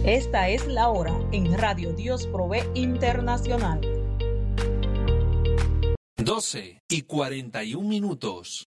Esta es la hora en Radio Dios Provee Internacional. 12:41.